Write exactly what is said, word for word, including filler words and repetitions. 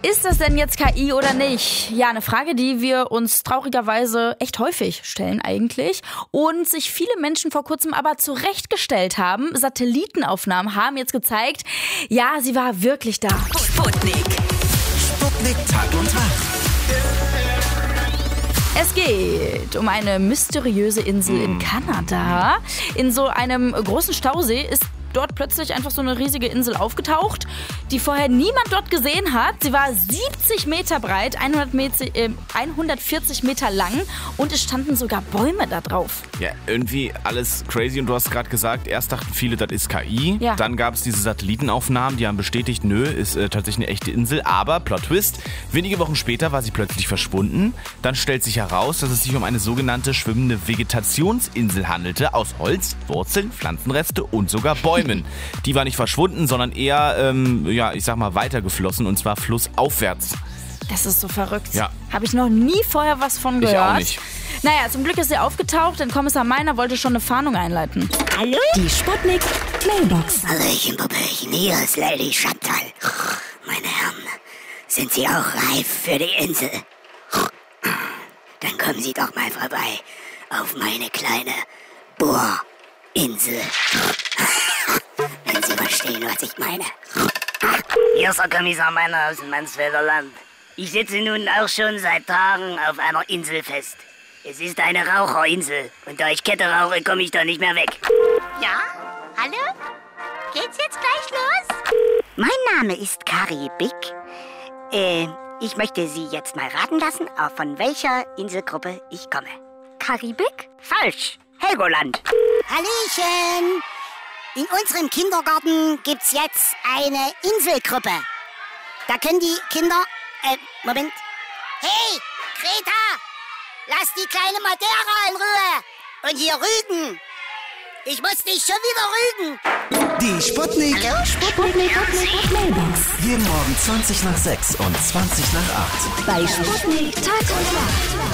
Ist das denn jetzt K I oder nicht? Ja, eine Frage, die wir uns traurigerweise echt häufig stellen eigentlich und sich viele Menschen vor kurzem aber zurechtgestellt haben. Satellitenaufnahmen haben jetzt gezeigt, ja, sie war wirklich da. Sputnik. Sputnik Tag und Nacht. Es geht um eine mysteriöse Insel in Kanada. In so einem großen Stausee ist dort plötzlich einfach so eine riesige Insel aufgetaucht, die vorher niemand dort gesehen hat. Sie war siebzig Meter breit, hundertvierzig Meter lang und es standen sogar Bäume da drauf. Ja, irgendwie alles crazy und du hast gerade gesagt, erst dachten viele, das ist K I. Ja. Dann gab es diese Satellitenaufnahmen, die haben bestätigt, nö, ist äh, tatsächlich eine echte Insel. Aber, Plot Twist, wenige Wochen später war sie plötzlich verschwunden. Dann stellt sich heraus, dass es sich um eine sogenannte schwimmende Vegetationsinsel handelte, aus Holz, Wurzeln, Pflanzenreste und sogar Bäumen. Die war nicht verschwunden, sondern eher, ähm, ja, ich sag mal, weitergeflossen und zwar flussaufwärts. Das ist so verrückt. Ja. Habe ich noch nie vorher was von gehört. Ich auch nicht. Naja, zum Glück ist sie aufgetaucht, denn Kommissar Meiner wollte schon eine Fahndung einleiten. Hallo? Die Sputnik Mailbox. Hallöchen, Puppelchen, hier ist Lady Chantal. Meine Herren, sind Sie auch reif für die Insel? Dann kommen Sie doch mal vorbei auf meine kleine Bohrinsel. Wenn Sie verstehen, was ich meine. Hier ist der Kommissar Meiner aus dem Mansfelder Land. Ich sitze nun auch schon seit Tagen auf einer Insel fest. Es ist eine Raucherinsel und da ich Kette rauche, komme ich da nicht mehr weg. Ja? Hallo? Geht's jetzt gleich los? Mein Name ist Karibik. Äh, ich möchte Sie jetzt mal raten lassen, von welcher Inselgruppe ich komme. Karibik? Falsch. Helgoland. Hallöchen. In unserem Kindergarten gibt's jetzt eine Inselgruppe. Da können die Kinder... Äh, Moment. Hey, Greta! Lass die kleine Madeira in Ruhe! Und hier Rügen! Ich muss dich schon wieder rügen! Die Sputnik. Hallo, Sputnik. Sputnik. Mailbox. Jeden Morgen zwanzig nach sechs und zwanzig nach acht. Bei Sputnik Tag und Nacht.